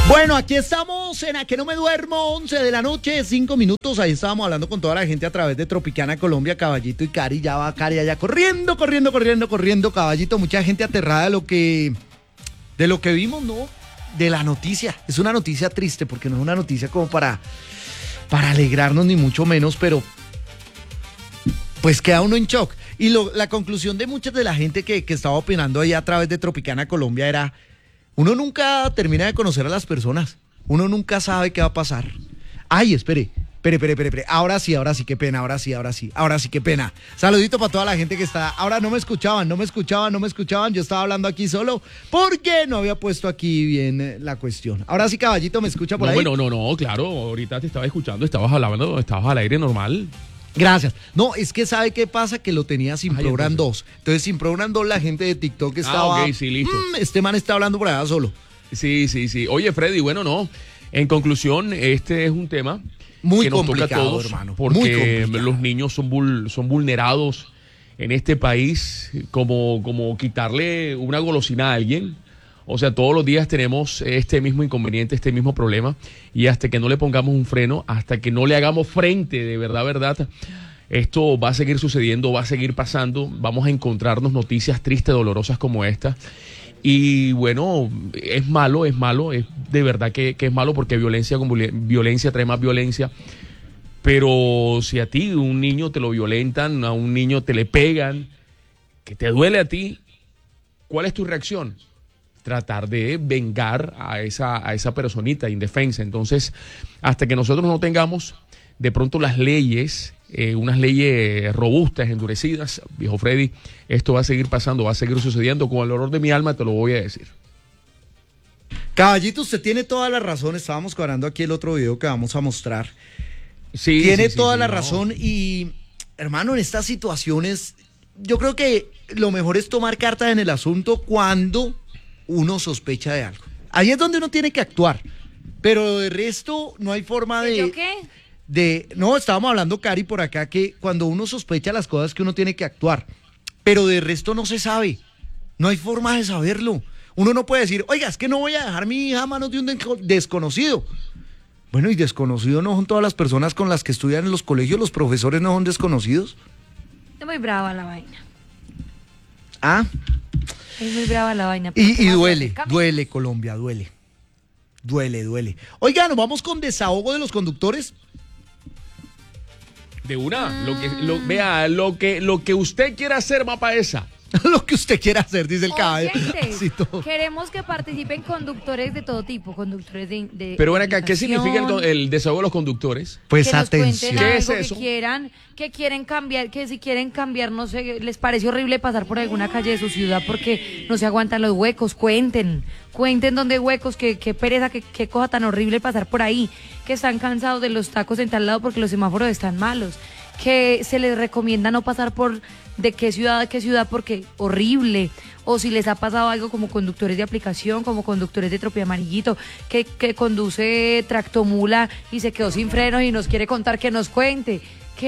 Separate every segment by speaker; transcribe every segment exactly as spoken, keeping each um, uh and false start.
Speaker 1: Bueno, aquí estamos en A Que No Me Duermo, once de la noche, cinco minutos. Ahí estábamos hablando con toda la gente a través de Tropicana Colombia, Caballito y Cari. Ya va Cari allá corriendo, corriendo, corriendo, corriendo. Caballito, mucha gente aterrada de lo que, de lo que vimos, ¿no? De la noticia. Es una noticia triste porque no es una noticia como para, para alegrarnos ni mucho menos, pero pues queda uno en shock. Y lo, la conclusión de mucha de la gente que, que estaba opinando ahí a través de Tropicana Colombia era: uno nunca termina de conocer a las personas. Uno nunca sabe qué va a pasar. Ay, espere, espere, espere, espere, espere. Ahora sí, ahora sí, qué pena, ahora sí, ahora sí, ahora sí, qué pena. Saludito para toda la gente que está. Ahora no me escuchaban, no me escuchaban, no me escuchaban. Yo estaba hablando aquí solo porque no había puesto aquí bien la cuestión. Ahora sí, Caballito, ¿me escucha por
Speaker 2: no,
Speaker 1: ahí?
Speaker 2: Bueno, no, no, claro. Ahorita te estaba escuchando, estabas hablando, estabas al aire normal.
Speaker 1: Gracias. No, es que ¿sabe qué pasa? Que lo tenía sin
Speaker 2: Ay,
Speaker 1: Program
Speaker 2: entonces.
Speaker 1: dos. Entonces, sin Program dos, la gente de TikTok estaba...
Speaker 2: Ah, ok, sí, listo.
Speaker 1: "Mm, este man está hablando por allá solo".
Speaker 2: Sí, sí, sí. Oye, Freddy, bueno, no. En conclusión, este es un tema
Speaker 1: Muy
Speaker 2: que nos toca a
Speaker 1: complicado,
Speaker 2: todos,
Speaker 1: hermano. Muy
Speaker 2: porque
Speaker 1: complicado.
Speaker 2: los niños son, vul- son vulnerados en este país, como, como quitarle una golosina a alguien. O sea, todos los días tenemos este mismo inconveniente, este mismo problema, y hasta que no le pongamos un freno, hasta que no le hagamos frente, de verdad, verdad, esto va a seguir sucediendo, va a seguir pasando, vamos a encontrarnos noticias tristes, dolorosas como esta. Y bueno, es malo, es malo, es de verdad que, que es malo, porque violencia con violencia trae más violencia. Pero si a ti, un niño, te lo violentan, a un niño te le pegan, que te duele a ti, ¿cuál es tu reacción? Tratar de vengar a esa, a esa personita indefensa. Entonces, hasta que nosotros no tengamos de pronto las leyes, eh, unas leyes robustas, endurecidas, viejo Freddy, esto va a seguir pasando, va a seguir sucediendo. Con el dolor de mi alma te lo voy a decir.
Speaker 1: Caballito, usted tiene toda la razón. Estábamos cuadrando aquí el otro video que vamos a mostrar.
Speaker 2: Sí,
Speaker 1: Tiene
Speaker 2: sí, sí,
Speaker 1: toda
Speaker 2: sí,
Speaker 1: la
Speaker 2: no.
Speaker 1: razón y, hermano, en estas situaciones, yo creo que lo mejor es tomar cartas en el asunto cuando uno sospecha de algo. Ahí es donde uno tiene que actuar, pero de resto no hay forma de...
Speaker 3: ¿Yo qué?
Speaker 1: de no, estábamos hablando, Cari, por acá, que cuando uno sospecha las cosas que uno tiene que actuar, pero de resto no se sabe, no hay forma de saberlo. Uno no puede decir, oiga, es que no voy a dejar mi hija a manos de un de- desconocido. Bueno, y desconocido no son todas las personas con las que estudian en los colegios, los profesores no son desconocidos.
Speaker 3: Es muy brava la vaina.
Speaker 1: Ah,
Speaker 3: Es muy brava la vaina.
Speaker 1: y, y
Speaker 3: Más
Speaker 1: duele,
Speaker 3: básicamente.
Speaker 1: duele Colombia, duele. Duele, duele. Oiga, nos vamos con desahogo de los conductores.
Speaker 2: De una, lo que, lo, vea, lo que, lo que usted quiera hacer, mapa esa.
Speaker 1: Lo que usted quiera hacer, dice el caballo.
Speaker 3: Oyentes,
Speaker 1: Sí, todo.
Speaker 3: queremos que participen conductores de todo tipo, conductores de, de
Speaker 2: Pero ven acá, ¿qué
Speaker 3: aplicación,
Speaker 2: significa el, con- el desahogo de los conductores?
Speaker 1: Pues
Speaker 3: que nos
Speaker 1: atención.
Speaker 3: cuenten
Speaker 2: ¿Qué es
Speaker 3: algo
Speaker 2: eso?
Speaker 3: que quieran, que quieren cambiar, que si quieren cambiar, no sé, les parece horrible pasar por alguna calle de su ciudad porque no se aguantan los huecos, cuenten, cuenten dónde hay huecos, que qué pereza, que qué cosa tan horrible pasar por ahí, que están cansados de los tacos en tal lado porque los semáforos están malos, que se les recomienda no pasar por de qué ciudad a qué ciudad porque horrible, o si les ha pasado algo como conductores de aplicación, como conductores de Tropi Amarillito, que, que conduce tractomula y se quedó sin frenos y nos quiere contar, que nos cuente,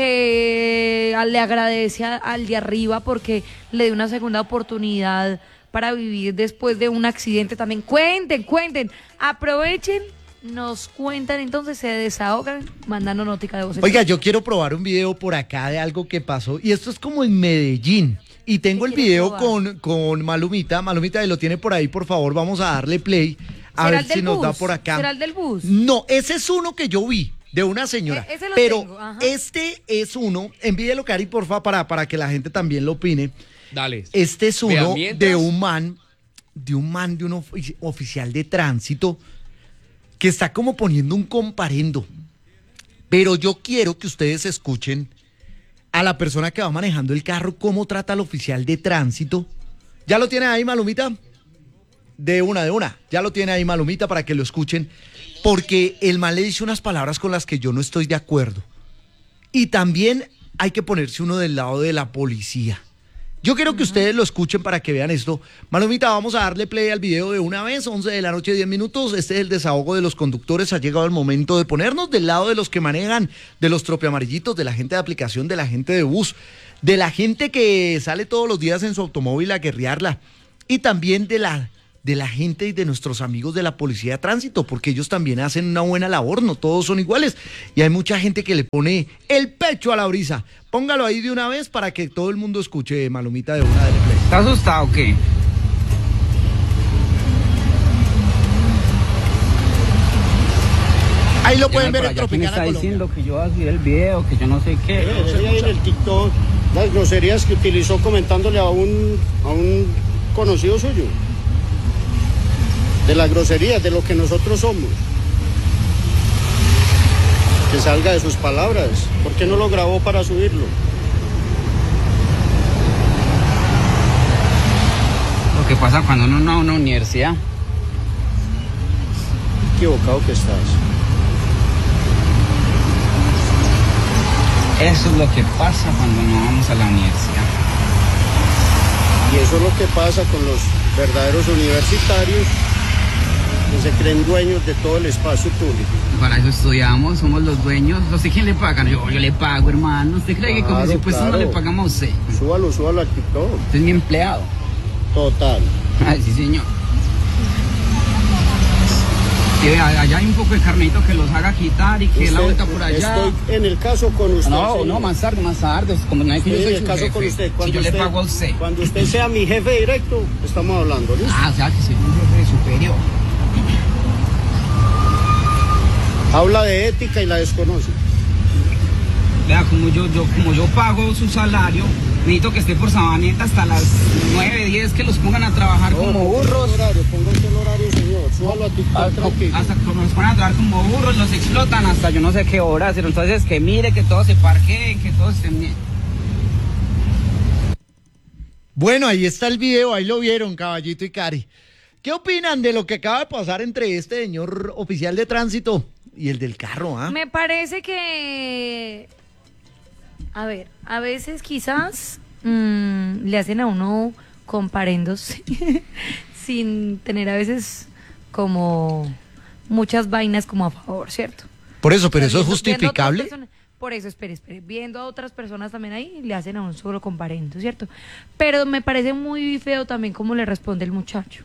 Speaker 3: que le agradece a- al de arriba porque le dio una segunda oportunidad para vivir después de un accidente también. Cuenten, cuenten, aprovechen, nos cuentan, entonces se desahogan mandando notica de voz.
Speaker 1: Oiga, yo quiero probar un video por acá de algo que pasó. Y esto es como en Medellín. Y tengo
Speaker 3: ¿Qué
Speaker 1: el
Speaker 3: quiere
Speaker 1: video
Speaker 3: probar?
Speaker 1: con, con Malumita. Malumita, ahí lo tiene por ahí, por favor, vamos a darle play. A
Speaker 3: ¿Será
Speaker 1: ver
Speaker 3: el del
Speaker 1: si nos da
Speaker 3: bus?
Speaker 1: por acá.
Speaker 3: ¿Será el del bus?
Speaker 1: No, ese es uno que yo vi, de una señora.
Speaker 3: E- ese lo
Speaker 1: Pero
Speaker 3: tengo, ajá.
Speaker 1: este es uno, envíelo, Cari, porfa, para, para que la gente también lo opine.
Speaker 2: Dale.
Speaker 1: Este es
Speaker 2: Vea,
Speaker 1: uno
Speaker 2: mientras-
Speaker 1: de un man, de un man, de un ofi- oficial de tránsito que está como poniendo un comparendo. Pero yo quiero que ustedes escuchen a la persona que va manejando el carro cómo trata al oficial de tránsito. ¿Ya lo tiene ahí, Malumita? De una, de una. Ya lo tiene ahí, Malumita, para que lo escuchen. Porque el man le dice unas palabras con las que yo no estoy de acuerdo. Y también hay que ponerse uno del lado de la policía. Yo quiero que ustedes lo escuchen para que vean esto. Malumita, vamos a darle play al video de una vez, once de la noche, diez minutos. Este es el desahogo de los conductores. Ha llegado el momento de ponernos del lado de los que manejan, de los tropiamarillitos, de la gente de aplicación, de la gente de bus, de la gente que sale todos los días en su automóvil a guerrearla y también de la de la gente y de nuestros amigos de la policía de tránsito, porque ellos también hacen una buena labor, no todos son iguales. Y hay mucha gente que le pone el pecho a la brisa. Póngalo ahí de una vez para que todo el mundo escuche, Malumita, de una de play.
Speaker 4: ¿Estás asustado o qué?
Speaker 1: Ahí lo pueden
Speaker 4: Por
Speaker 1: ver en
Speaker 4: allá, ¿quién
Speaker 1: Tropicana
Speaker 4: está
Speaker 1: Colombia.
Speaker 4: diciendo que yo voy a subir el video, que yo no sé qué?
Speaker 5: Ahí en el TikTok, las groserías que utilizó comentándole a un, a un conocido suyo. De las groserías, de lo que nosotros somos. Que salga de sus palabras. ¿Por qué no lo grabó para subirlo?
Speaker 4: Lo que pasa cuando uno no va a una universidad.
Speaker 5: Equivocado que estás.
Speaker 4: Eso es lo que pasa cuando no vamos a la universidad.
Speaker 5: Y eso es lo que pasa con los verdaderos universitarios que se creen dueños de todo el espacio público.
Speaker 4: Para eso estudiamos, somos los dueños. ¿Usted quién le paga? Yo, yo le pago, hermano. ¿Usted cree que con
Speaker 5: Claro,
Speaker 4: ese puesto
Speaker 5: claro.
Speaker 4: no le pagamos a usted?
Speaker 5: Súbalo, súbalo al TikTok.
Speaker 4: Usted es mi empleado.
Speaker 5: Total.
Speaker 4: Ay, sí, señor. Sí, allá hay un poco de carnito que los haga quitar y que
Speaker 5: Usted-
Speaker 4: la vuelta por allá.
Speaker 5: Estoy en el caso con usted.
Speaker 4: No,
Speaker 5: señor.
Speaker 4: no, más tarde, más tarde. Como no hay que yo
Speaker 5: Estoy
Speaker 4: soy
Speaker 5: en el
Speaker 4: su
Speaker 5: caso
Speaker 4: jefe.
Speaker 5: con usted.
Speaker 4: Si
Speaker 5: Cuando
Speaker 4: yo le
Speaker 5: usted-
Speaker 4: pago a usted.
Speaker 5: Cuando usted sea mi jefe directo, estamos hablando, ¿listo?
Speaker 4: Ah, o sea que soy un jefe superior.
Speaker 5: Habla de ética y la desconoce.
Speaker 4: Vea, como yo, yo, como yo pago su salario, necesito que esté por Sabaneta hasta las nueve, diez, que los pongan a trabajar
Speaker 5: No,
Speaker 4: como
Speaker 5: ponga
Speaker 4: burros.
Speaker 5: el horario, ponga usted el horario, señor. Súbalo a TikTok,
Speaker 4: Ah,
Speaker 5: tranquilo.
Speaker 4: Hasta que los ponen a trabajar como burros, los explotan hasta yo no sé qué horas. Pero entonces que mire, que todos se parqueen, que todos estén bien.
Speaker 1: Bueno, ahí está el video, ahí lo vieron, Caballito y Cari. ¿Qué opinan de lo que acaba de pasar entre este señor oficial de tránsito y el del carro, ah?
Speaker 3: Me parece que, a ver, a veces quizás mm, le hacen a uno comparendos sin tener a veces como muchas vainas como a favor, ¿cierto?
Speaker 1: Por eso, pero
Speaker 3: O sea,
Speaker 1: eso es
Speaker 3: viendo- viendo a otras
Speaker 1: justificable.
Speaker 3: personas- Por eso, espere, espere, viendo a otras personas también ahí, le hacen a un solo comparendo, ¿cierto? Pero me parece muy feo también cómo le responde el muchacho.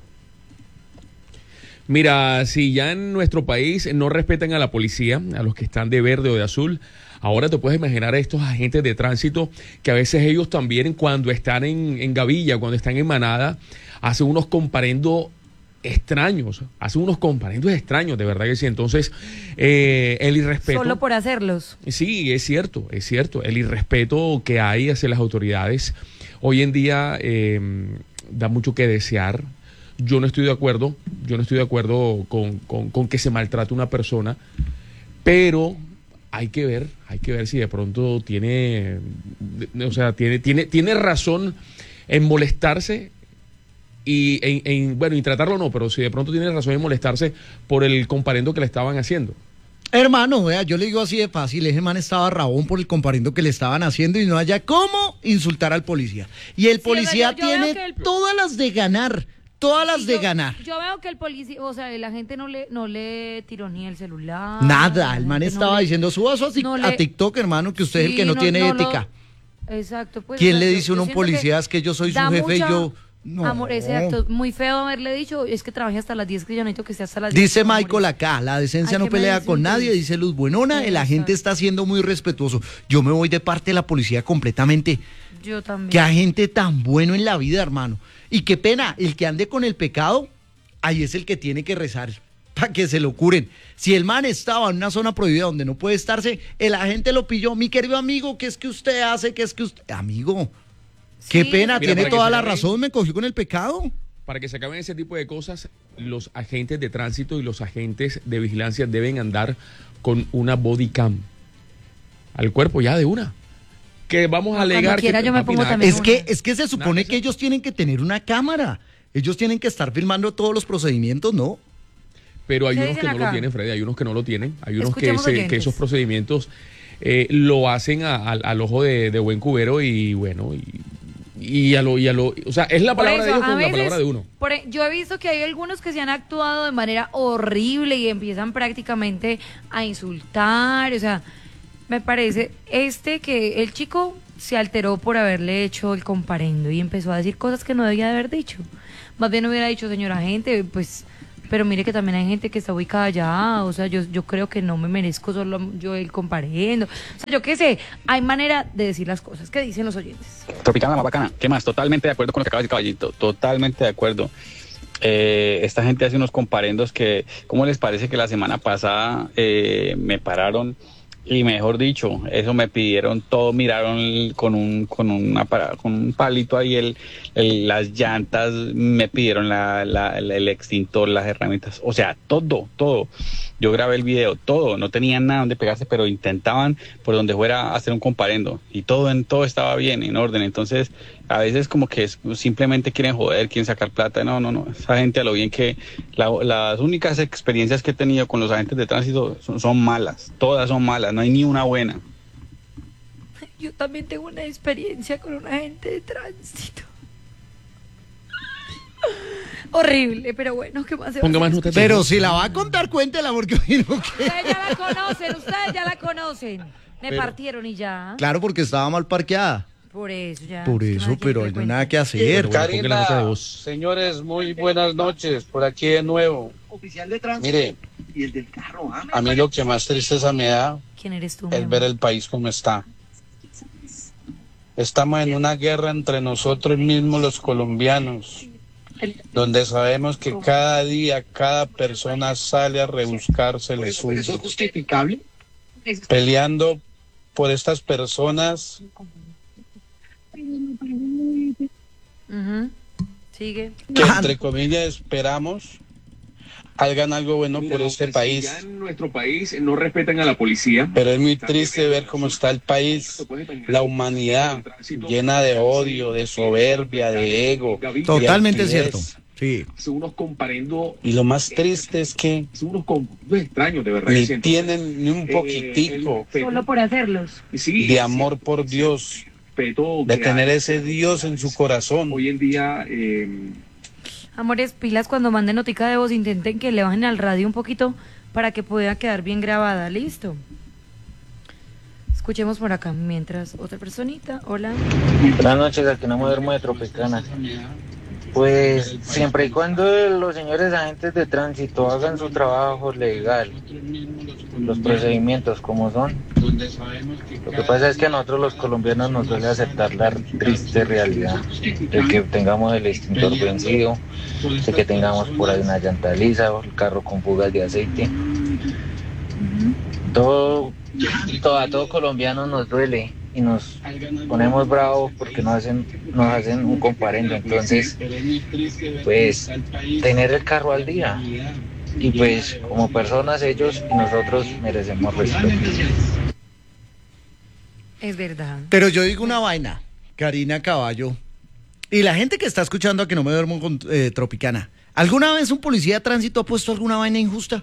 Speaker 2: Mira, si ya en nuestro país no respetan a la policía, a los que están de verde o de azul, ahora te puedes imaginar a estos agentes de tránsito que a veces ellos también cuando están en, en gavilla, cuando están en manada, hacen unos comparendos extraños, hacen unos comparendos extraños, de verdad que sí. Entonces, eh, el irrespeto...
Speaker 3: Solo por hacerlos.
Speaker 2: Sí, es cierto, es cierto. El irrespeto que hay hacia las autoridades hoy en día eh, da mucho que desear. Yo no estoy de acuerdo, yo no estoy de acuerdo con, con, con que se maltrate una persona, pero hay que ver, hay que ver si de pronto tiene, o sea, tiene, tiene, tiene razón en molestarse y en, en, bueno, y tratarlo no, pero si de pronto tiene razón en molestarse por el comparendo que le estaban haciendo.
Speaker 1: Hermano, vea, yo le digo así de fácil, ese man estaba rabón por el comparendo que le estaban haciendo y no haya cómo insultar al policía. Y el
Speaker 3: Sí,
Speaker 1: policía
Speaker 3: o sea, yo- yo veo
Speaker 1: tiene
Speaker 3: que el-
Speaker 1: todas las de ganar, todas las
Speaker 3: Y
Speaker 1: de
Speaker 3: yo-
Speaker 1: ganar.
Speaker 3: Yo veo que el policía, o sea, la gente no le, no le tiró ni el celular.
Speaker 1: Nada,
Speaker 3: la
Speaker 1: el man
Speaker 3: gente no
Speaker 1: estaba
Speaker 3: le-
Speaker 1: diciendo, suba eso a, tic-
Speaker 3: no
Speaker 1: a
Speaker 3: le-
Speaker 1: TikTok, hermano, que usted es el
Speaker 3: Sí,
Speaker 1: que no, tiene
Speaker 3: lo-
Speaker 1: ética.
Speaker 3: Exacto, pues.
Speaker 1: ¿Quién
Speaker 3: o sea,
Speaker 1: le
Speaker 3: yo-
Speaker 1: dice a
Speaker 3: yo
Speaker 1: un
Speaker 3: siento que
Speaker 1: policía, es que yo soy su
Speaker 3: da
Speaker 1: jefe y
Speaker 3: mucha-
Speaker 1: yo... No.
Speaker 3: Amor, exacto, muy feo haberle dicho, es que trabajé hasta las diez, que yo necesito que esté hasta las diez.
Speaker 1: Dice
Speaker 3: amor.
Speaker 1: Michael acá, la decencia
Speaker 3: Ay,
Speaker 1: no
Speaker 3: que me
Speaker 1: pelea con
Speaker 3: insulten.
Speaker 1: nadie, dice Luz Buenona, el agente está siendo muy respetuoso. Yo me voy de parte de la policía completamente.
Speaker 3: Yo también.
Speaker 1: Qué agente tan bueno en la vida, hermano. Y qué pena, el que ande con el pecado, ahí es el que tiene que rezar para que se lo curen. Si el man estaba en una zona prohibida donde no puede estarse, el agente lo pilló. Mi querido amigo, ¿qué es que usted hace? ¿Qué es que usted...? Amigo, qué
Speaker 3: Sí,
Speaker 1: pena,
Speaker 2: Mira,
Speaker 1: tiene
Speaker 2: para que
Speaker 1: toda
Speaker 2: se
Speaker 1: la
Speaker 2: vean-
Speaker 1: razón, me cogió con el pecado.
Speaker 2: Para que se acaben ese tipo de cosas, los agentes de tránsito y los agentes de vigilancia deben andar con una body cam al cuerpo ya de una. Que vamos a
Speaker 3: Cuando
Speaker 2: alegar
Speaker 3: quiera
Speaker 2: que
Speaker 3: yo me
Speaker 2: papi,
Speaker 3: pongo
Speaker 2: nada
Speaker 3: también
Speaker 1: Es
Speaker 3: una.
Speaker 1: que, es que se supone
Speaker 2: Nada,
Speaker 1: que ellos tienen que tener una cámara. Ellos tienen que estar filmando todos los procedimientos, ¿no?
Speaker 2: Pero hay
Speaker 3: ¿Qué
Speaker 2: unos que
Speaker 3: dicen
Speaker 2: no lo
Speaker 3: acá?
Speaker 2: tienen, Freddy, hay unos que no lo tienen, hay unos que,
Speaker 3: Escuchemos
Speaker 2: se-
Speaker 3: oyentes.
Speaker 2: que esos procedimientos eh, lo hacen a- al- al ojo de, de buen cubero y bueno, y, y a lo, y a lo, o sea, es la
Speaker 3: Por
Speaker 2: palabra de
Speaker 3: eso,
Speaker 2: Dios
Speaker 3: a
Speaker 2: con la
Speaker 3: veces,
Speaker 2: palabra de uno.
Speaker 3: por e- yo he visto que hay algunos que se han actuado de manera horrible y empiezan prácticamente a insultar, o sea, me parece este que el chico se alteró por haberle hecho el comparendo y empezó a decir cosas que no debía de haber dicho. Más bien hubiera dicho, señora gente, pues, pero mire que también hay gente que está ubicada allá, o sea, yo, yo creo que no me merezco solo yo el comparendo. O sea, yo qué sé, hay manera de decir las cosas. ¿Qué dicen los oyentes?
Speaker 6: Tropicana, más bacana. ¿Qué más? Totalmente de acuerdo con lo que acaba de decir Caballito. Totalmente de acuerdo. Eh, esta gente hace unos comparendos que, ¿cómo les parece que la semana pasada eh, me pararon? Y mejor dicho, eso me pidieron todo, miraron con un con una con un palito ahí el, el las llantas, me pidieron la, la, el extintor, las herramientas, o sea, todo, todo. Yo grabé el video, todo, no tenían nada donde pegarse, pero intentaban por donde fuera hacer un comparendo y todo en todo estaba bien, en orden. Entonces, a veces como que es, simplemente quieren joder, quieren sacar plata. No, no, no, esa gente a lo bien que la, las únicas experiencias que he tenido con los agentes de tránsito son, son malas, todas son malas, no hay ni una buena.
Speaker 3: Yo también tengo una experiencia con un agente de tránsito. Horrible, pero bueno, ¿qué más se va
Speaker 2: Ponga
Speaker 3: a
Speaker 2: más
Speaker 3: hacer?
Speaker 2: nota.
Speaker 1: Pero si la va a contar, cuéntela, porque imagino que...
Speaker 3: Ustedes ya la conocen, ustedes ya la conocen. Me
Speaker 1: Pero-
Speaker 3: partieron y ya.
Speaker 1: Claro, porque estaba mal parqueada.
Speaker 3: Por eso ya.
Speaker 1: Por
Speaker 3: Es que
Speaker 1: eso,
Speaker 3: nadie
Speaker 1: pero
Speaker 3: quiere
Speaker 1: hay nada
Speaker 3: cuenta.
Speaker 1: que hacer.
Speaker 2: Bueno, ponga la nota de voz.
Speaker 7: Señores, muy buenas noches, por aquí de nuevo. Mire, a mí lo que más tristeza me da
Speaker 3: ¿Quién eres tú, mi
Speaker 7: es
Speaker 3: amor?
Speaker 7: ver el país como está. Estamos en una guerra entre nosotros mismos los colombianos, donde sabemos que cada día cada persona sale a rebuscarse el suyo. ¿Eso es justificable? Peleando por estas personas
Speaker 3: Ujú. Sigue.
Speaker 7: que entre comillas esperamos hagan algo bueno por este país.
Speaker 8: Ya en nuestro país no respetan a la policía.
Speaker 7: Pero es muy triste ver cómo está el país, la humanidad llena de odio, de soberbia, de ego.
Speaker 1: Totalmente
Speaker 7: de
Speaker 1: cierto.
Speaker 7: altivez.
Speaker 1: Sí.
Speaker 8: Son unos comparendo,
Speaker 7: Y lo más triste es que
Speaker 8: son unos com- extraños de verdad.
Speaker 7: ni
Speaker 8: Siento.
Speaker 7: tienen ni un
Speaker 8: Eh,
Speaker 7: poquitico
Speaker 8: el respeto-
Speaker 3: por hacerlos.
Speaker 8: sí,
Speaker 7: de
Speaker 8: ese
Speaker 7: amor por Dios,
Speaker 8: respeto
Speaker 7: de
Speaker 8: que
Speaker 7: tener
Speaker 8: hay.
Speaker 7: ese Dios en su corazón.
Speaker 8: Hoy en día, eh,
Speaker 3: Amores, pilas, cuando manden notica de voz, intenten que le bajen al radio un poquito para que pueda quedar bien grabada. Listo. Escuchemos por acá mientras otra personita. Hola.
Speaker 9: Buenas noches, aquí no me duermo de Tropicana. Pues siempre y cuando los señores agentes de tránsito hagan su trabajo legal, los procedimientos como son. Lo que pasa es que a nosotros los colombianos nos duele aceptar la triste realidad de que tengamos el extintor vencido, de que tengamos por ahí una llanta lisa o el carro con fugas de aceite. Todo, todo a todo colombiano nos duele y nos ponemos bravos porque nos hacen nos hacen un comparendo. Entonces, pues tener el carro al día, y pues como personas ellos y nosotros merecemos respeto.
Speaker 3: Es verdad.
Speaker 1: Pero yo digo una vaina, Karina Caballo, y la gente que está escuchando a que no me duermo con eh, Tropicana. ¿Alguna vez un policía de tránsito ha puesto alguna vaina injusta?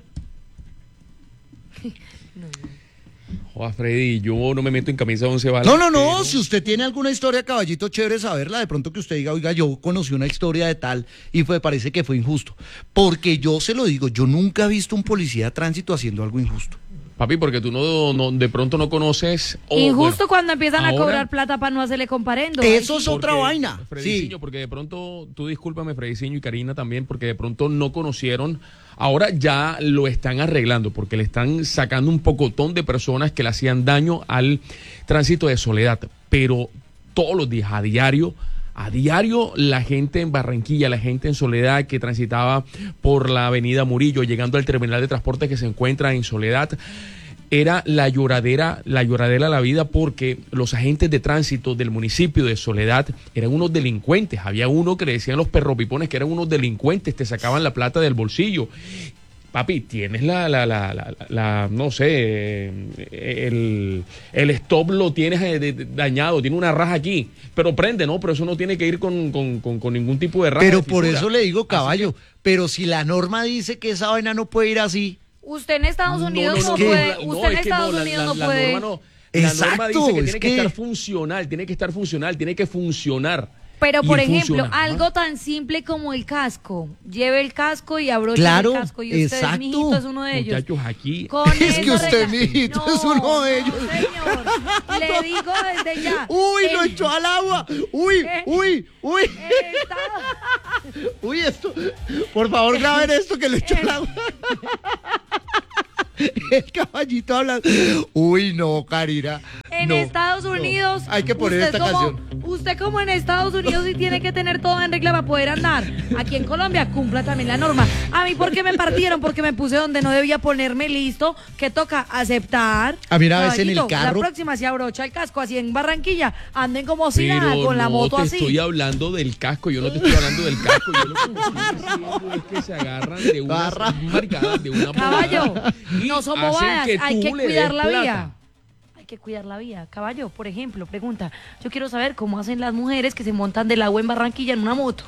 Speaker 2: Joder, Freddy, yo no me meto en camisa de once balas.
Speaker 1: No, no, no,
Speaker 2: pero-
Speaker 1: si usted tiene alguna historia, Caballito, chévere saberla, de pronto que usted diga, oiga, yo conocí una historia de tal y fue, parece que fue injusto. Porque yo se lo digo, yo nunca he visto un policía de tránsito haciendo algo injusto.
Speaker 2: Papi, porque tú no, no de pronto no conoces... o,
Speaker 3: Injusto
Speaker 2: bueno,
Speaker 3: cuando empiezan a
Speaker 2: ahora-
Speaker 3: cobrar plata para no hacerle comparendo.
Speaker 1: Eso
Speaker 3: Ay,
Speaker 1: es otra
Speaker 2: Porque,
Speaker 1: vaina. Sí.
Speaker 2: Frediciño, porque de pronto, tú discúlpame, Frediciño y Karina también, porque de pronto no conocieron, ahora ya lo están arreglando, porque le están sacando un pocotón de personas que le hacían daño al tránsito de Soledad, pero todos los días, a diario, a diario, la gente en Barranquilla, la gente en Soledad que transitaba por la avenida Murillo, llegando al terminal de transporte que se encuentra en Soledad, era la lloradera, la lloradera de la vida, porque los agentes de tránsito del municipio de Soledad eran unos delincuentes. Había uno que le decían los perropipones que eran unos delincuentes, te sacaban la plata del bolsillo. Papi, tienes la, la, la, la, la no sé, el, el stop lo tienes eh, de- de- dañado, tiene una raja aquí, pero prende, ¿no? Pero eso no tiene que ir con, con, con, con ningún tipo de raja.
Speaker 1: Pero
Speaker 2: de
Speaker 1: por
Speaker 2: fisura.
Speaker 1: eso le digo,
Speaker 2: Así
Speaker 1: Caballo, pero si la norma dice que esa vaina no puede ir así...
Speaker 3: Usted en Estados
Speaker 2: No,
Speaker 3: Unidos no,
Speaker 2: no, no,
Speaker 3: puede.
Speaker 2: no,
Speaker 3: Usted en
Speaker 2: es que
Speaker 3: Estados
Speaker 2: no, la-
Speaker 3: Unidos
Speaker 2: la-
Speaker 3: no
Speaker 2: la
Speaker 3: puede.
Speaker 2: norma no. La norma
Speaker 1: Exacto,
Speaker 2: dice que
Speaker 1: es
Speaker 2: tiene que,
Speaker 1: que-
Speaker 2: estar funcional, tiene que estar funcional, tiene que funcionar.
Speaker 3: Pero,
Speaker 2: y
Speaker 3: por
Speaker 2: él
Speaker 3: ejemplo,
Speaker 2: funcionaba.
Speaker 3: algo tan simple como el casco. Lleve el casco y abroche
Speaker 1: Claro,
Speaker 3: el casco. Y usted,
Speaker 1: exacto.
Speaker 3: mijito, es uno de ellos.
Speaker 2: Muchachos, aquí
Speaker 3: Con
Speaker 1: Es que
Speaker 3: esa
Speaker 1: usted,
Speaker 3: regla-
Speaker 1: mijito, es uno de ellos.
Speaker 3: No, señor. Le digo desde ya.
Speaker 1: Uy, lo
Speaker 3: El-
Speaker 1: echó al agua. Uy,
Speaker 3: Eh.
Speaker 1: uy, uy.
Speaker 3: el Estado-
Speaker 1: Uy, esto. Por favor, graben esto que lo echó al agua. El caballito hablando. Uy, no, Karina.
Speaker 3: En
Speaker 1: no,
Speaker 3: Estados
Speaker 1: no.
Speaker 3: Unidos,
Speaker 1: Hay que poner
Speaker 3: usted
Speaker 1: esta
Speaker 3: como,
Speaker 1: canción.
Speaker 3: Usted como en Estados Unidos sí tiene que tener todo en regla para poder andar. Aquí en Colombia cumpla también la norma. A mí, ¿por qué me partieron? Porque me puse donde no debía ponerme, listo. Que toca aceptar.
Speaker 1: A mí una vez en el
Speaker 3: Caballito,
Speaker 1: carro-
Speaker 3: La próxima se abrocha el casco así en Barranquilla. Anden como si
Speaker 2: Pero
Speaker 3: nada, con la
Speaker 2: no
Speaker 3: moto
Speaker 2: te
Speaker 3: así.
Speaker 2: estoy hablando del casco, yo no te estoy hablando del casco, yo lo que te estoy diciendo es que se agarran de unas
Speaker 1: Barra.
Speaker 2: marcadas, de una
Speaker 3: Caballo,
Speaker 2: bobada y
Speaker 3: no son
Speaker 2: hacen
Speaker 3: bobadas,
Speaker 2: que
Speaker 3: hay
Speaker 2: tú
Speaker 3: que
Speaker 2: le
Speaker 3: cuidar
Speaker 2: des
Speaker 3: la
Speaker 2: plata.
Speaker 3: vía. Hay que cuidar la vía. Caballo, por ejemplo, pregunta, yo quiero saber cómo hacen las mujeres que se montan del agua en Barranquilla en una moto.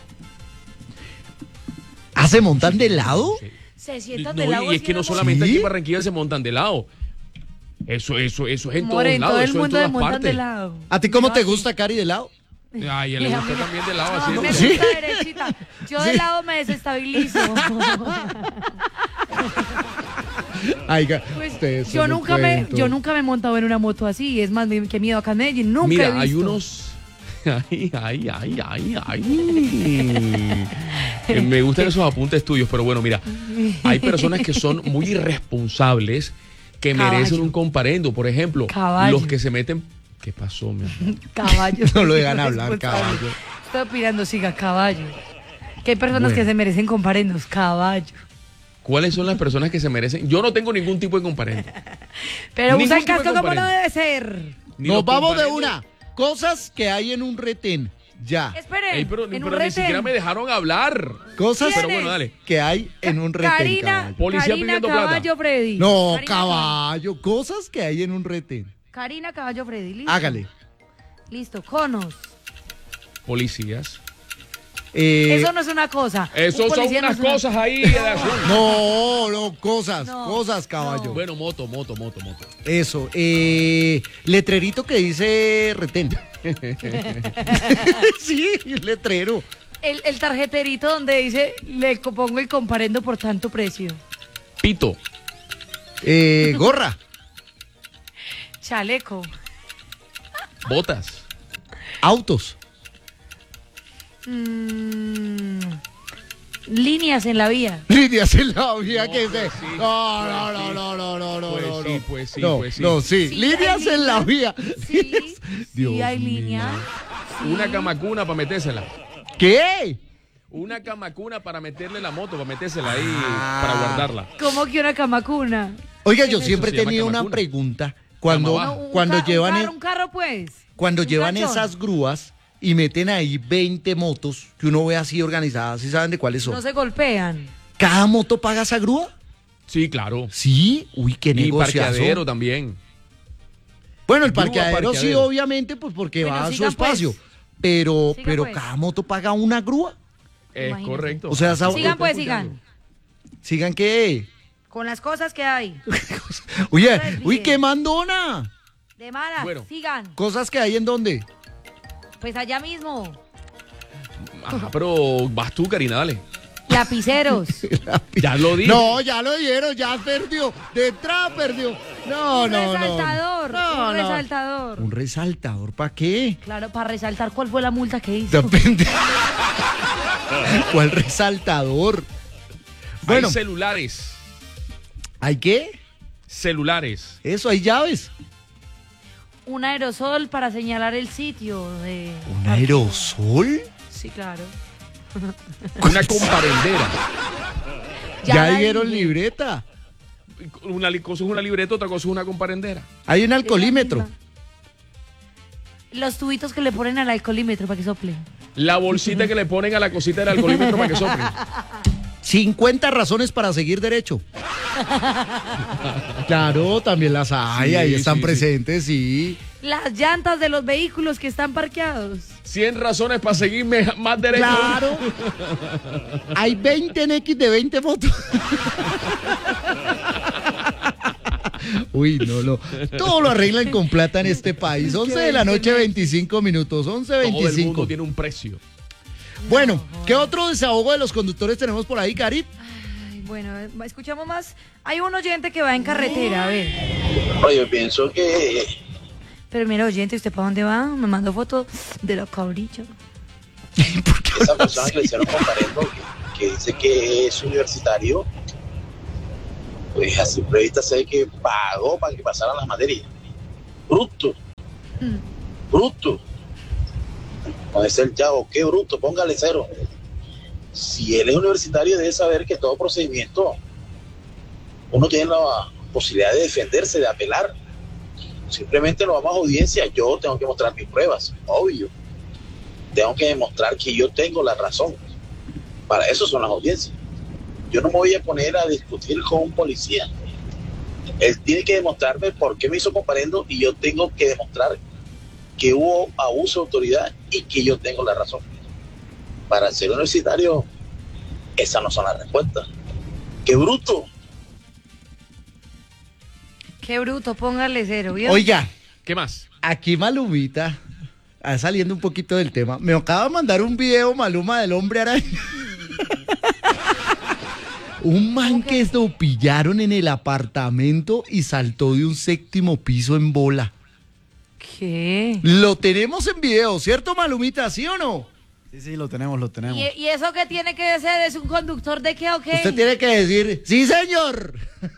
Speaker 1: ¿Ah, se montan de lado?
Speaker 3: Se sientan
Speaker 2: No,
Speaker 3: del agua
Speaker 2: y es
Speaker 3: así
Speaker 2: que
Speaker 3: en
Speaker 2: no
Speaker 3: la moto.
Speaker 2: solamente
Speaker 1: ¿Sí?
Speaker 2: aquí en Barranquilla se montan de lado. Eso, eso, eso es en
Speaker 3: Amor,
Speaker 2: todos
Speaker 3: en
Speaker 2: lados,
Speaker 3: todo el
Speaker 2: eso
Speaker 3: mundo
Speaker 2: en
Speaker 3: se
Speaker 2: todas
Speaker 3: montan
Speaker 2: partes.
Speaker 3: de lado.
Speaker 1: ¿A ti cómo
Speaker 3: No,
Speaker 1: te
Speaker 3: así.
Speaker 1: gusta, Cari, de lado?
Speaker 2: Ay, a él le
Speaker 3: Mira,
Speaker 2: gusta
Speaker 3: mira.
Speaker 2: también de lado,
Speaker 3: No,
Speaker 2: así
Speaker 3: a mí me
Speaker 2: es.
Speaker 1: ¿Sí?
Speaker 3: gusta derechita. Yo de
Speaker 1: Sí.
Speaker 3: lado me desestabilizo.
Speaker 1: Ay, ga-
Speaker 3: Pues,
Speaker 1: ustedes
Speaker 3: yo
Speaker 1: son un
Speaker 3: nunca me,
Speaker 1: cuento.
Speaker 3: yo nunca me he montado en una moto así. Es más, me- qué miedo acá en Medellín. Nunca he
Speaker 2: Mira,
Speaker 3: visto.
Speaker 2: hay unos. Ay, ay, ay, ay, ay. Eh, Me gustan esos apuntes tuyos, pero bueno, mira, hay personas que son muy irresponsables que
Speaker 3: Caballo.
Speaker 2: merecen un comparendo. Por ejemplo,
Speaker 3: Caballo.
Speaker 2: los que se meten. ¿Qué pasó, mi amor?
Speaker 3: Caballo.
Speaker 1: No lo dejan hablar,
Speaker 3: Responsable.
Speaker 1: caballo.
Speaker 3: Estoy opinando, siga, caballo. Que hay personas
Speaker 1: Bueno.
Speaker 3: que se merecen comparendos, caballo.
Speaker 2: ¿Cuáles son las personas que se merecen? Yo no tengo ningún tipo de comparendo.
Speaker 3: Pero
Speaker 2: Ningún
Speaker 3: usa el
Speaker 2: tipo de
Speaker 3: casco como no
Speaker 2: comparendo.
Speaker 3: debe ser.
Speaker 2: Ni
Speaker 1: Nos
Speaker 2: los
Speaker 1: vamos de
Speaker 2: comparendos-
Speaker 1: una. Cosas que hay en un retén. Ya.
Speaker 3: Esperen,
Speaker 2: Ey, pero
Speaker 3: en
Speaker 2: pero
Speaker 3: un
Speaker 2: ni
Speaker 3: retén.
Speaker 2: siquiera me dejaron hablar.
Speaker 1: Cosas
Speaker 2: Pero bueno, dale.
Speaker 1: que hay en un retén.
Speaker 3: Karina,
Speaker 1: caballo.
Speaker 2: Policía
Speaker 3: Karina
Speaker 2: pidiendo plata.
Speaker 3: Caballo Freddy.
Speaker 1: No,
Speaker 3: Karina
Speaker 1: caballo. Cosas que hay en un retén.
Speaker 3: Karina Caballo Freddy, listo.
Speaker 1: Hágale.
Speaker 3: Listo, conos.
Speaker 2: Policías.
Speaker 1: Eh,
Speaker 3: Eso no es una cosa.
Speaker 2: Eso
Speaker 3: Un
Speaker 2: son
Speaker 3: policía no
Speaker 2: unas
Speaker 3: es una-
Speaker 2: cosas ahí de azul.
Speaker 1: No, no, cosas.
Speaker 3: No,
Speaker 1: cosas, caballo.
Speaker 2: Bueno, moto, moto, moto, moto.
Speaker 1: Eso. Eh, letrerito que dice retén. Sí, letrero.
Speaker 3: El, el tarjeterito donde dice, le co- pongo el comparendo por tanto precio.
Speaker 2: Pito.
Speaker 1: Eh, gorra.
Speaker 3: Chaleco.
Speaker 2: Botas.
Speaker 1: Autos.
Speaker 3: Mm, líneas en la vía.
Speaker 1: Líneas en la vía
Speaker 2: No,
Speaker 1: que
Speaker 2: pues
Speaker 1: se.
Speaker 2: sí,
Speaker 1: No,
Speaker 2: pues
Speaker 1: no, no,
Speaker 2: sí.
Speaker 1: no, no, no, no,
Speaker 2: Pues
Speaker 1: no,
Speaker 2: sí,
Speaker 1: no.
Speaker 2: pues sí,
Speaker 1: No,
Speaker 2: pues sí.
Speaker 1: no, sí.
Speaker 3: Sí,
Speaker 1: Líneas
Speaker 3: hay
Speaker 1: en la
Speaker 3: líneas.
Speaker 1: vía.
Speaker 3: Sí,
Speaker 1: Líneas. Dios
Speaker 3: sí hay
Speaker 1: mío.
Speaker 3: líneas. Sí.
Speaker 2: Una camacuna para metérsela.
Speaker 1: ¿Qué?
Speaker 2: Una camacuna para meterle la moto, para metérsela ahí,
Speaker 1: Ah.
Speaker 2: para guardarla.
Speaker 3: ¿Cómo que una camacuna?
Speaker 1: Oiga, yo
Speaker 2: Eso
Speaker 1: siempre he
Speaker 2: se llama
Speaker 1: tenido una
Speaker 2: camacuna.
Speaker 1: pregunta. Cuando,
Speaker 2: Cama abajo.
Speaker 3: Un
Speaker 1: cuando
Speaker 3: ca-
Speaker 1: llevan,
Speaker 3: un
Speaker 1: e-
Speaker 3: carro, un carro, pues.
Speaker 1: cuando
Speaker 3: Un
Speaker 1: llevan
Speaker 3: cachón.
Speaker 1: esas grúas y meten ahí veinte motos que uno ve así organizadas, ¿sí saben de cuáles son?
Speaker 3: No se golpean.
Speaker 1: ¿Cada moto paga esa grúa?
Speaker 2: Sí, claro.
Speaker 1: Sí. Uy, qué
Speaker 2: Y
Speaker 1: negociazo.
Speaker 2: parqueadero también.
Speaker 1: Bueno, el
Speaker 2: Grúa,
Speaker 1: parqueadero, sí,
Speaker 2: parqueadero.
Speaker 1: obviamente, pues porque
Speaker 3: Bueno,
Speaker 1: va a su
Speaker 3: sigan, pues.
Speaker 1: espacio. Pero,
Speaker 3: Sigan,
Speaker 1: pero
Speaker 3: pues.
Speaker 1: cada moto paga una grúa.
Speaker 2: Es
Speaker 3: Imagínate.
Speaker 2: correcto.
Speaker 1: O sea, esa-
Speaker 3: Sigan, pues,
Speaker 2: Estoy
Speaker 3: sigan.
Speaker 2: escuchando.
Speaker 1: Sigan que.
Speaker 3: Con las cosas que hay.
Speaker 1: Oye,
Speaker 3: Ustedes
Speaker 1: uy,
Speaker 3: bien.
Speaker 1: qué mandona.
Speaker 3: De malas,
Speaker 2: Bueno.
Speaker 3: sigan.
Speaker 1: Cosas que hay en dónde.
Speaker 3: Pues allá mismo.
Speaker 2: Ajá, pero vas tú, Karina, dale.
Speaker 3: Lapiceros.
Speaker 2: Ya lo dije.
Speaker 1: No, ya lo dieron, ya perdió. De entrada perdió. No,
Speaker 3: un
Speaker 1: no, no.
Speaker 3: resaltador.
Speaker 1: No,
Speaker 3: un
Speaker 1: no.
Speaker 3: resaltador.
Speaker 1: ¿Un resaltador para qué?
Speaker 3: Claro, para resaltar cuál fue la multa que hizo.
Speaker 1: Depende. ¿Cuál resaltador? Bueno,
Speaker 2: Hay celulares.
Speaker 1: ¿hay qué?
Speaker 2: Celulares.
Speaker 1: Eso, hay llaves.
Speaker 3: Un aerosol para señalar el sitio de.
Speaker 1: ¿Un aerosol?
Speaker 3: Sí, claro.
Speaker 2: Una comparendera.
Speaker 1: Ya,
Speaker 3: Ya la
Speaker 1: dieron
Speaker 3: dije.
Speaker 1: libreta.
Speaker 2: Una li- cosa es una libreta, otra cosa es una comparendera.
Speaker 1: Hay un alcoholímetro.
Speaker 3: Los tubitos que le ponen al alcoholímetro para que sople.
Speaker 2: La bolsita que le ponen a la cosita del alcoholímetro para que sople.
Speaker 1: cincuenta razones para seguir derecho. Claro, también las hay,
Speaker 2: Sí,
Speaker 1: ahí están
Speaker 2: sí, sí.
Speaker 1: presentes, sí.
Speaker 3: Las llantas de los vehículos que están parqueados.
Speaker 2: cien razones para seguirme más derecho.
Speaker 1: Claro. Hay veinte en X de veinte motos. Uy, no, lo, todo lo arreglan con plata en este país. once de la noche, veinticinco minutos. once veinticinco.
Speaker 2: Todo el mundo tiene un precio.
Speaker 1: Bueno, ¿qué otro desahogo de los conductores tenemos por ahí, Cari?
Speaker 3: Ay, bueno, escuchamos más. Hay un oyente que va en carretera, a ver.
Speaker 10: Oye, yo pienso que...
Speaker 3: Pero mira, oyente, ¿usted para dónde va? Me mandó fotos de los cabrillos.
Speaker 10: Esa persona que le hicieron comparendo, que, que dice que es universitario, pues a simple vista se ve que pagó para que pasaran las materias. Bruto. Mm. Bruto. No es el chavo, qué bruto, póngale cero. Si él es universitario, debe saber que todo procedimiento uno tiene la posibilidad de defenderse, de apelar. Simplemente lo vamos a audiencia, yo tengo que mostrar mis pruebas, obvio. Tengo que demostrar que yo tengo la razón. Para eso son las audiencias. Yo no me voy a poner a discutir con un policía. Él tiene que demostrarme por qué me hizo comparendo y yo tengo que demostrar que hubo abuso de autoridad y que yo tengo la razón. Para ser universitario, esas no son las respuestas. ¡Qué bruto!
Speaker 3: Qué bruto, póngale cero, ¿vio?
Speaker 1: Oiga,
Speaker 2: ¿qué más?
Speaker 1: Aquí Malumita, ah, saliendo un poquito del tema, me acaba de mandar un video, Maluma, del hombre araña. Un man que lo pillaron en el apartamento y saltó de un séptimo piso en bola.
Speaker 3: ¿Qué?
Speaker 1: Lo tenemos en video, ¿cierto, Malumita? ¿Sí o no?
Speaker 11: Sí, sí, lo tenemos, lo tenemos.
Speaker 3: ¿Y, y eso qué tiene que ser? ¿Es un conductor de qué o qué?
Speaker 1: Usted tiene que decir, ¡sí, señor!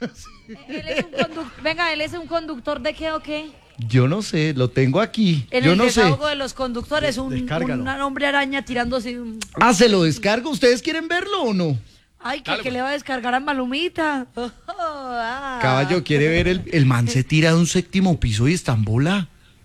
Speaker 3: Él es un conduc- Venga, ¿él es un conductor de qué o qué?
Speaker 1: Yo no sé, lo tengo aquí.
Speaker 3: En
Speaker 1: Yo
Speaker 3: el
Speaker 1: no sé.
Speaker 3: desahogo de los conductores, un,
Speaker 1: Descárgalo.
Speaker 3: un hombre araña tirándose un...
Speaker 1: Ah, ¿se lo descargo? ¿Ustedes quieren verlo o no?
Speaker 3: Ay, que, que le va a descargar a Malumita. Oh, ah.
Speaker 1: Caballo, ¿quiere ver el, el man se tira de un séptimo piso y está en bola?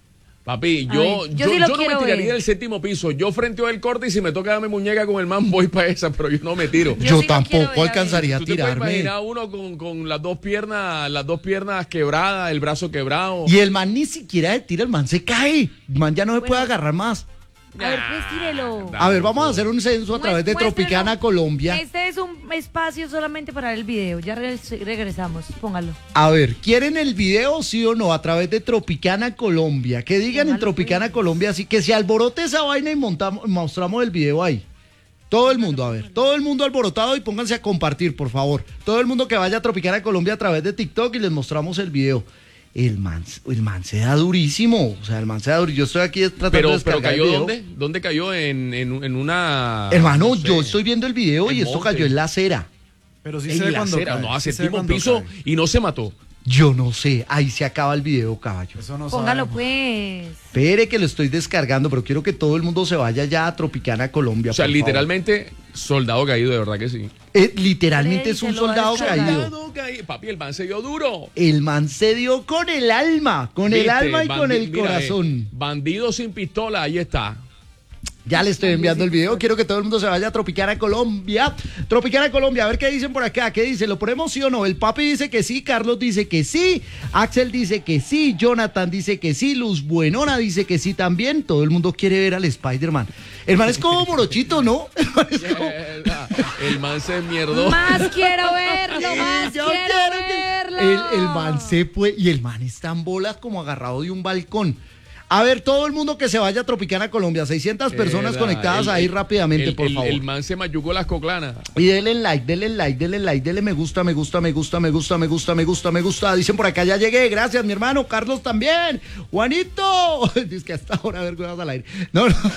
Speaker 2: Papi, yo,
Speaker 3: Ay, yo
Speaker 2: yo,
Speaker 3: sí lo
Speaker 2: yo no me
Speaker 3: quiero
Speaker 2: tiraría
Speaker 3: ver.
Speaker 2: del séptimo piso. Yo frenteo el corte y si me toca darme muñeca con el man, voy para esa, pero yo no me tiro.
Speaker 1: Yo, tampoco alcanzaría a
Speaker 2: ¿Tú te puedes
Speaker 1: tirarme.
Speaker 2: imaginar uno con, con las dos piernas, las dos piernas quebradas, el brazo quebrado?
Speaker 1: Y el man ni siquiera se tira, el man se cae. El man ya no se puede agarrar más.
Speaker 3: A ver, pues tírelo.
Speaker 1: A ver, vamos a hacer un censo a través de
Speaker 3: Muéstrelo.
Speaker 1: Tropicana Colombia.
Speaker 3: Este es un espacio solamente para el video. Ya re- regresamos. Póngalo.
Speaker 1: A ver, ¿quieren el video sí o no? A través de Tropicana Colombia. Que digan en Tropicana Colombia, así que se alborote esa vaina y montamos, mostramos el video ahí. Todo el mundo, a ver, todo el mundo alborotado y pónganse a compartir, por favor. Todo el mundo que vaya a Tropicana Colombia a través de TikTok y les mostramos el video. El man, el man se da durísimo, o sea, el man se da durísimo. Yo estoy aquí tratando
Speaker 2: Pero,
Speaker 1: de descargar
Speaker 2: pero ¿cayó
Speaker 1: el video.
Speaker 2: dónde? ¿Dónde cayó? En, en, en una...
Speaker 1: Hermano,
Speaker 2: no sé,
Speaker 1: yo estoy viendo el video y
Speaker 2: en
Speaker 1: esto
Speaker 2: monte.
Speaker 1: cayó en la acera.
Speaker 11: Pero sí
Speaker 2: En
Speaker 11: se ve
Speaker 2: la
Speaker 11: cuando
Speaker 2: acera,
Speaker 11: cae,
Speaker 2: no, a
Speaker 11: sí se ve
Speaker 2: séptimo
Speaker 11: cuando
Speaker 2: piso
Speaker 11: cae.
Speaker 2: y no se mató.
Speaker 1: Yo no sé, ahí se acaba el video, caballo.
Speaker 11: Eso no
Speaker 3: Póngalo
Speaker 11: sabemos.
Speaker 3: pues.
Speaker 1: Espere que lo estoy descargando, pero quiero que todo el mundo se vaya ya a Tropicana Colombia.
Speaker 2: O sea,
Speaker 1: por
Speaker 2: literalmente, soldado caído, de verdad que sí.
Speaker 1: favor. Eh, literalmente es un
Speaker 3: Se lo va a
Speaker 1: soldado
Speaker 3: descargar.
Speaker 1: caído.
Speaker 2: Soldado caído. Papi, el man se dio duro.
Speaker 1: El man se dio con el alma, con el
Speaker 2: ¿Viste?
Speaker 1: alma y con
Speaker 2: Bandi-
Speaker 1: el
Speaker 2: mira,
Speaker 1: corazón.
Speaker 2: eh, bandido sin pistola, ahí está.
Speaker 1: Ya le estoy enviando el video. Quiero que todo el mundo se vaya a Tropicana Colombia. Tropicana Colombia, a ver qué dicen por acá. ¿Qué dice? ¿Lo ponemos sí o no? El papi dice que sí, Carlos dice que sí, Axel dice que sí, Jonathan dice que sí, Luz Buenona dice que sí también. Todo el mundo quiere ver al Spider-Man. El man es como morochito, ¿no? El man es como-
Speaker 2: El man se mierdó.
Speaker 3: Más quiero verlo, más
Speaker 1: Yo
Speaker 3: quiero,
Speaker 1: quiero que-
Speaker 3: verlo.
Speaker 1: El, el man se fue y el man está en bolas como agarrado de un balcón. A ver, todo el mundo que se vaya a Tropicana Colombia, seiscientas personas
Speaker 2: Era,
Speaker 1: conectadas
Speaker 2: el-
Speaker 1: ahí
Speaker 2: el-
Speaker 1: rápidamente,
Speaker 2: el-
Speaker 1: por
Speaker 2: el-
Speaker 1: favor.
Speaker 2: El man se mayugó las coclanas.
Speaker 1: Y denle like, denle like, denle like, denle me gusta, me gusta, me gusta, me gusta, me gusta, me gusta, me gusta. Dicen por acá, ya llegué, gracias mi hermano, Carlos también. Juanito, dice que hasta ahora a ver cuidado al aire. No, no.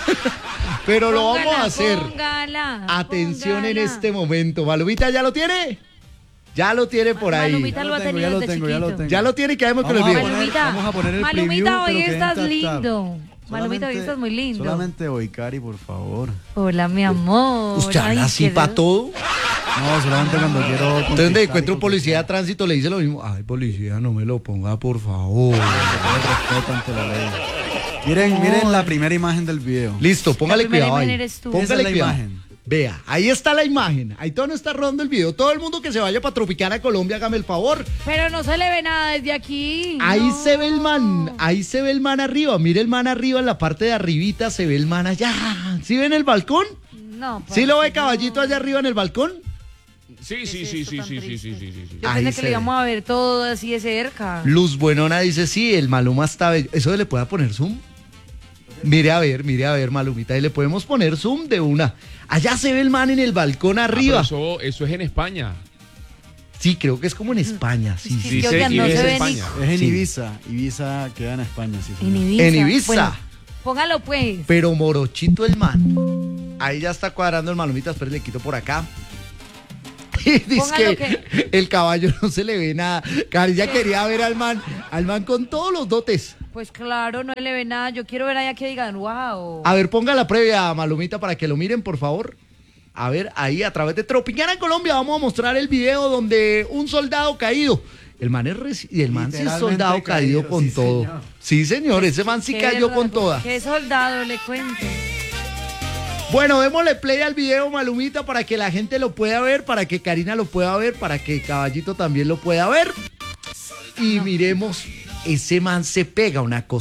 Speaker 1: Pero lo vamos
Speaker 3: Póngala,
Speaker 1: a hacer.
Speaker 3: Póngala,
Speaker 1: Atención en
Speaker 3: póngala.
Speaker 1: este momento. Malumita, ¿ya lo tiene? Ya lo tiene por ahí.
Speaker 3: Malumita lo ha
Speaker 11: tengo,
Speaker 3: tenido
Speaker 11: ya lo
Speaker 3: desde
Speaker 11: tengo, ya lo
Speaker 3: chiquito.
Speaker 11: tengo.
Speaker 1: Ya lo tiene y quedamos con el
Speaker 11: Vamos a
Speaker 1: video.
Speaker 11: poner-
Speaker 3: Malumita,
Speaker 11: vamos a poner el
Speaker 3: Malumita,
Speaker 11: preview,
Speaker 3: hoy
Speaker 11: pero que
Speaker 3: estás
Speaker 11: en tap, tap.
Speaker 3: lindo. Malumita, hoy
Speaker 11: Solamente-
Speaker 3: estás muy lindo.
Speaker 11: Solamente hoy, Cari, por favor.
Speaker 3: Hola, mi amor.
Speaker 1: ¿Usted habla
Speaker 3: Ay,
Speaker 1: así
Speaker 3: qué-
Speaker 1: para todo?
Speaker 11: No, solamente cuando quiero.
Speaker 1: Entonces,
Speaker 11: conquistar
Speaker 1: donde
Speaker 11: y
Speaker 1: encuentro
Speaker 11: conquistar.
Speaker 1: policía de tránsito, le dice lo mismo. Ay, policía, no me lo ponga, por favor.
Speaker 11: Respeto ante la ley. Miren, miren la primera imagen del video.
Speaker 1: Listo, póngale
Speaker 3: La primera
Speaker 1: cuidado ahí.
Speaker 3: imagen eres tú.
Speaker 11: Esa
Speaker 1: Póngale
Speaker 11: es la
Speaker 1: cuidado.
Speaker 11: imagen.
Speaker 1: Vea, ahí está la imagen. Ahí todo no está rodando el video. Todo el mundo que se vaya para Tropicana Colombia, hágame el favor.
Speaker 3: Pero no se le ve nada desde aquí.
Speaker 1: Ahí
Speaker 3: no.
Speaker 1: se ve el man, ahí se ve el man arriba. Mire el man arriba, en la parte de arribita se ve el man allá. ¿Sí ven el balcón?
Speaker 3: No.
Speaker 1: ¿Sí lo ve
Speaker 3: parce,
Speaker 1: caballito
Speaker 3: no.
Speaker 1: allá arriba en el balcón?
Speaker 2: Sí, sí,
Speaker 3: es
Speaker 2: sí,
Speaker 3: esto
Speaker 2: sí,
Speaker 3: tan
Speaker 2: sí, sí,
Speaker 3: triste?
Speaker 2: sí, sí, sí, sí.
Speaker 3: Yo
Speaker 1: Ahí
Speaker 3: pensé
Speaker 1: se
Speaker 3: que le
Speaker 1: ve.
Speaker 3: íbamos a ver todo así de cerca.
Speaker 1: Luz Buenona dice, sí, el Maluma está bello. ¿Eso le puede poner zoom? Mire a ver, mire a ver, Malumita, y le podemos poner zoom de una. Allá se ve el man en el balcón
Speaker 2: Ah,
Speaker 1: arriba.
Speaker 2: pero eso, eso es en España.
Speaker 1: Sí, creo que es como en España. Sí,
Speaker 3: Sí,
Speaker 1: sí.
Speaker 3: que, oigan, no
Speaker 2: y
Speaker 3: se
Speaker 2: es
Speaker 3: ve
Speaker 2: España.
Speaker 11: Es en
Speaker 1: Sí.
Speaker 11: Ibiza. Ibiza queda en España, sí,
Speaker 3: ni
Speaker 11: señor.
Speaker 3: en Ibiza.
Speaker 1: En Ibiza.
Speaker 3: Bueno, póngalo pues.
Speaker 1: Pero morochito el man. Ahí ya está cuadrando el Malumita, espera, le quito por acá. Y dice
Speaker 3: Póngalo
Speaker 1: que el caballo no se le ve nada. Carilla quería ver al man, al man con todos los dotes.
Speaker 3: Pues claro, no le ve nada. Yo quiero ver allá que digan, wow.
Speaker 1: A ver, ponga la previa, Malumita, para que lo miren, por favor. A ver, ahí a través de Tropicana en Colombia vamos a mostrar el video donde un soldado caído. El man es, reci- y el man sí es
Speaker 11: Literalmente
Speaker 1: soldado caído,
Speaker 11: caído,
Speaker 1: con
Speaker 11: sí,
Speaker 1: todo.
Speaker 11: señor.
Speaker 1: Sí, señor, ese man sí
Speaker 3: Qué
Speaker 1: cayó con
Speaker 3: raro,
Speaker 1: toda.
Speaker 3: Qué soldado, le cuento.
Speaker 1: Bueno, démosle play al video, Malumita, para que la gente lo pueda ver, para que Karina lo pueda ver, para que Caballito también lo pueda ver. Y miremos, ese man se pega una cosa.